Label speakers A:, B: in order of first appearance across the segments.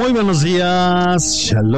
A: Muy buenos días,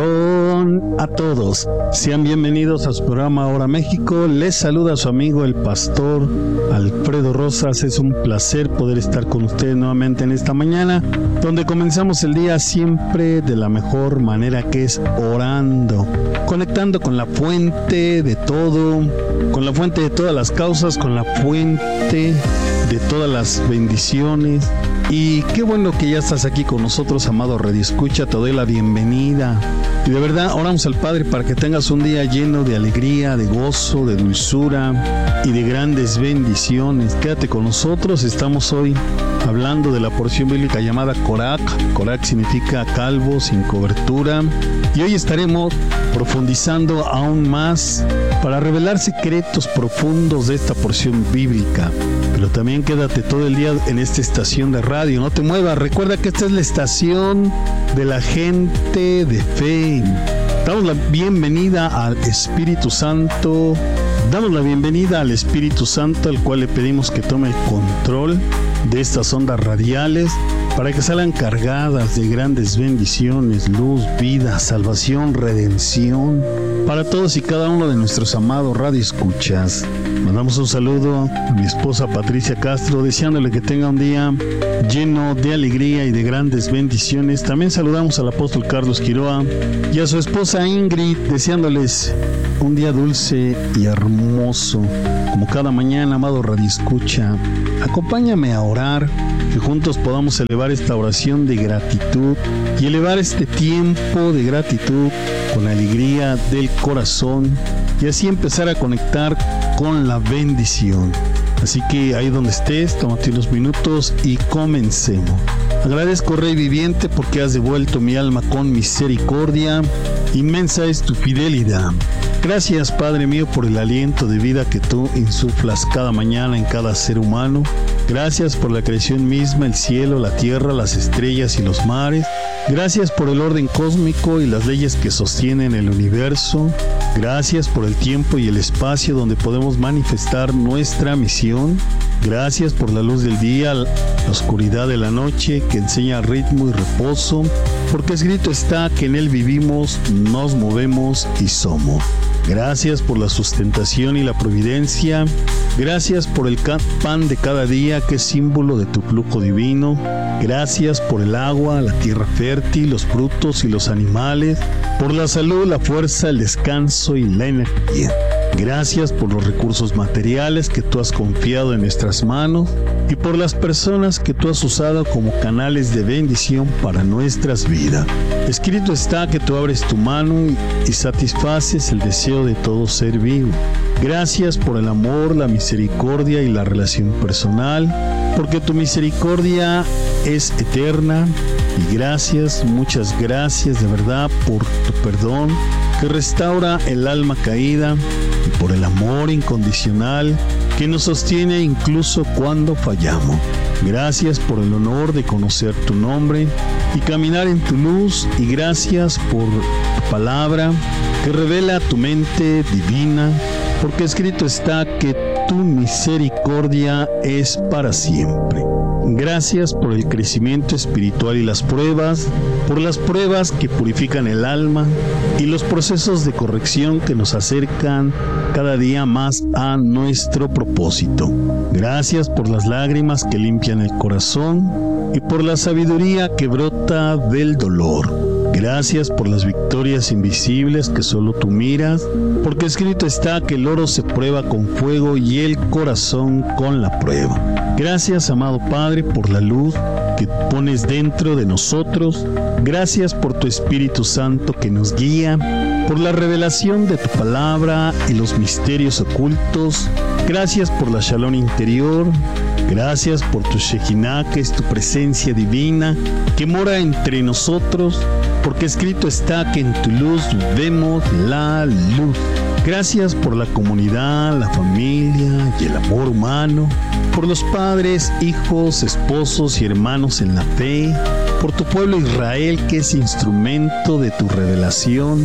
A: shalom a todos. Sean bienvenidos a su programa Ahora México. Les saluda su amigo el pastor Alfredo Rosas. Es un placer poder estar con ustedes nuevamente en esta mañana, donde comenzamos el día siempre de la mejor manera, que es orando, conectando con la fuente de todo, con la fuente de todas las causas, con la fuente de todas las bendiciones. Y qué bueno que ya estás aquí con nosotros, amado Radio Escucha. Te doy la bienvenida. Y de verdad, oramos al Padre para que tengas un día lleno de alegría, de gozo, de dulzura y de grandes bendiciones. Quédate con nosotros. Estamos hoy hablando de la porción bíblica llamada Corac. Corac significa calvo, sin cobertura. Y hoy estaremos profundizando aún más para revelar secretos profundos de esta porción bíblica. Pero también quédate todo el día en esta estación de radio, no te muevas. Recuerda que esta es la estación de la gente de fe. Damos la bienvenida al Espíritu Santo. Damos la bienvenida al Espíritu Santo, al cual le pedimos que tome el control de estas ondas radiales para que salgan cargadas de grandes bendiciones, luz, vida, salvación, redención para todos y cada uno de nuestros amados radioescuchas. Mandamos un saludo a mi esposa Patricia Castro, deseándole que tenga un día lleno de alegría y de grandes bendiciones. También saludamos al apóstol Carlos Quiroa y a su esposa Ingrid, deseándoles un día dulce y hermoso. Como cada mañana, amado radioescucha, acompáñame a orar, que juntos podamos elevar esta oración de gratitud y elevar este tiempo de gratitud con la alegría del corazón, y así empezar a conectar con la bendición. Así que ahí donde estés, tómate unos minutos y comencemos. Agradezco, Rey viviente, porque has devuelto mi alma con misericordia. Inmensa es tu fidelidad. Gracias, Padre mío, por el aliento de vida que tú insuflas cada mañana en cada ser humano. Gracias por la creación misma, el cielo, la tierra, las estrellas y los mares. Gracias por el orden cósmico y las leyes que sostienen el universo. Gracias por el tiempo y el espacio donde podemos manifestar nuestra misión. Gracias por la luz del día, la oscuridad de la noche que enseña ritmo y reposo, porque escrito está que en él vivimos, nos movemos y somos. Gracias por la sustentación y la providencia. Gracias por el pan de cada día, que es símbolo de tu flujo divino. Gracias por el agua, la tierra fértil, los frutos y los animales, por la salud, la fuerza, el descanso y la energía. Gracias por los recursos materiales que tú has confiado en nuestras manos y por las personas que tú has usado como canales de bendición para nuestras vidas. Escrito está que tú abres tu mano y satisfaces el deseo de todo ser vivo. Gracias por el amor, la misericordia y la relación personal, porque tu misericordia es eterna. Y gracias, muchas gracias de verdad por tu perdón que restaura el alma caída, y por el amor incondicional que nos sostiene incluso cuando fallamos. Gracias por el honor de conocer tu nombre y caminar en tu luz, y gracias por tu palabra que revela tu mente divina, porque escrito está que tu misericordia es para siempre. Gracias por el crecimiento espiritual y las pruebas, por las pruebas que purifican el alma y los procesos de corrección que nos acercan cada día más a nuestro propósito. Gracias por las lágrimas que limpian el corazón y por la sabiduría que brota del dolor. Gracias por las victorias invisibles que solo tú miras, porque escrito está que el oro se prueba con fuego y el corazón con la prueba. Gracias, amado Padre, por la luz que pones dentro de nosotros. Gracias por tu Espíritu Santo que nos guía, por la revelación de tu palabra y los misterios ocultos. Gracias por la Shalom interior. Gracias por tu Shekinah, que es tu presencia divina, que mora entre nosotros, porque escrito está que en tu luz vemos la luz. Gracias por la comunidad, la familia y el amor humano, por los padres, hijos, esposos y hermanos en la fe, por tu pueblo Israel, que es instrumento de tu revelación.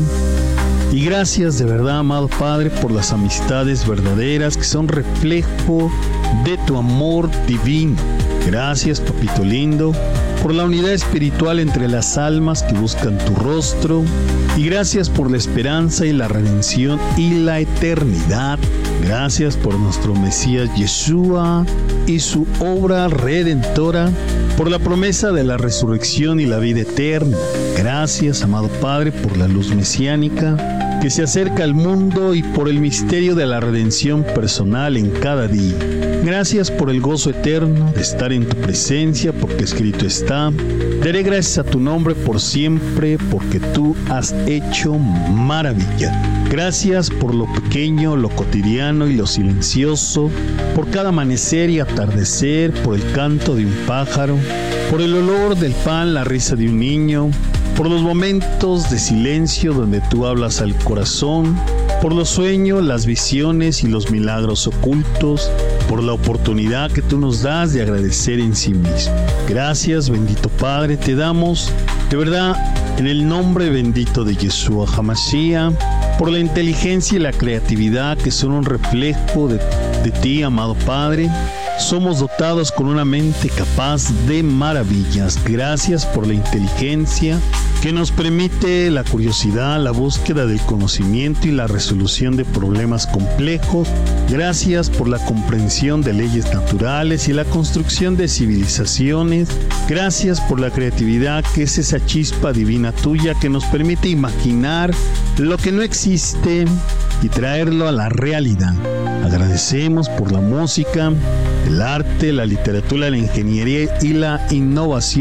A: Y gracias de verdad, amado Padre, por las amistades verdaderas que son reflejo de tu amor divino. Gracias, papito lindo, por la unidad espiritual entre las almas que buscan tu rostro, y gracias por la esperanza y la redención y la eternidad. Gracias por nuestro Mesías Yeshua y su obra redentora, por la promesa de la resurrección y la vida eterna. Gracias, amado Padre, por la luz mesiánica que se acerca al mundo y por el misterio de la redención personal en cada día. Gracias por el gozo eterno de estar en tu presencia, porque escrito está: daré gracias a tu nombre por siempre, porque tú has hecho maravilla. Gracias por lo pequeño, lo cotidiano y lo silencioso, por cada amanecer y atardecer, por el canto de un pájaro, por el olor del pan, la risa de un niño, por los momentos de silencio donde tú hablas al corazón, por los sueños, las visiones y los milagros ocultos, por la oportunidad que tú nos das de agradecer en sí mismo. Gracias, bendito Padre, te damos, de verdad, en el nombre bendito de Yeshua HaMashiach, por la inteligencia y la creatividad que son un reflejo de ti, amado Padre. Somos dotados con una mente capaz de maravillas. Gracias por la inteligencia que nos permite la curiosidad, la búsqueda del conocimiento y la resolución de problemas complejos. Gracias por la comprensión de leyes naturales y la construcción de civilizaciones. Gracias por la creatividad, que es esa chispa divina tuya que nos permite imaginar lo que no existe y traerlo a la realidad. Agradecemos por la música, el arte, la literatura, la ingeniería y la innovación